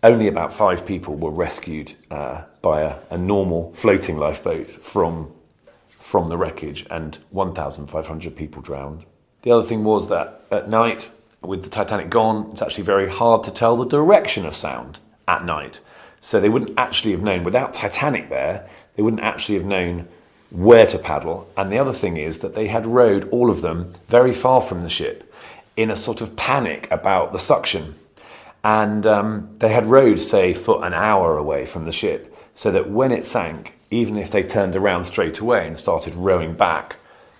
only about 5 people were rescued by a normal floating lifeboat from the wreckage, and 1,500 people drowned. The other thing was that at night, with the Titanic gone, it's actually very hard to tell the direction of sound at night. So they wouldn't actually have known, without Titanic there, they wouldn't actually have known where to paddle. And the other thing is that they had rowed, all of them, very far from the ship in a sort of panic about the suction. And they had rowed, say, for an hour away from the ship, so that when it sank, even if they turned around straight away and started rowing back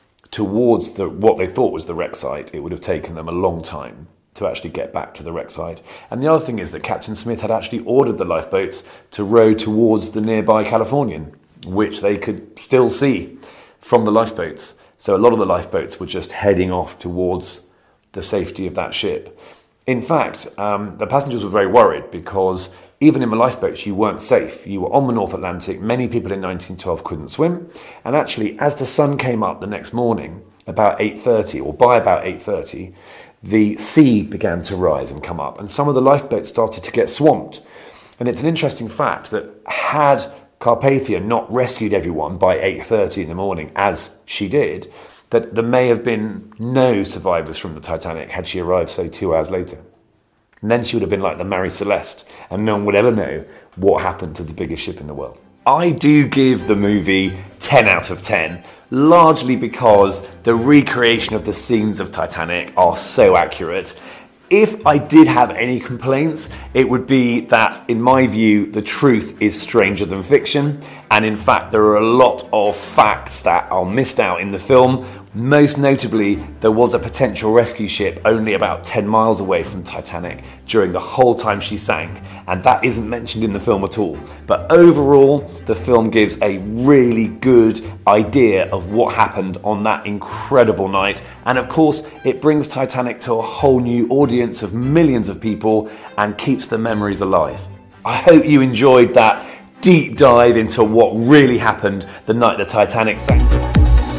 towards what they thought was the wreck site, it would have taken them a long time to actually get back to the wreck site. And the other thing is that Captain Smith had actually ordered the lifeboats to row towards the nearby Californian, which they could still see from the lifeboats. So a lot of the lifeboats were just heading off towards the safety of that ship. In fact, the passengers were very worried because even in the lifeboats, you weren't safe. You were on the North Atlantic. Many people in 1912 couldn't swim. And actually, as the sun came up the next morning, about 8:30, or by about 8:30, the sea began to rise and come up. And some of the lifeboats started to get swamped. And it's an interesting fact that had Carpathia not rescued everyone by 8:30 in the morning, as she did, that there may have been no survivors from the Titanic had she arrived, say, 2 hours later. And then she would have been like the Marie Celeste, and no one would ever know what happened to the biggest ship in the world. I do give the movie 10 out of 10, largely because the recreation of the scenes of Titanic are so accurate. If I did have any complaints, it would be that, in my view, the truth is stranger than fiction. And in fact, there are a lot of facts that are missed out in the film. Most notably, there was a potential rescue ship only about 10 miles away from Titanic during the whole time she sank. And that isn't mentioned in the film at all. But overall, the film gives a really good idea of what happened on that incredible night. And of course, it brings Titanic to a whole new audience of millions of people and keeps the memories alive. I hope you enjoyed that deep dive into what really happened the night the Titanic sank.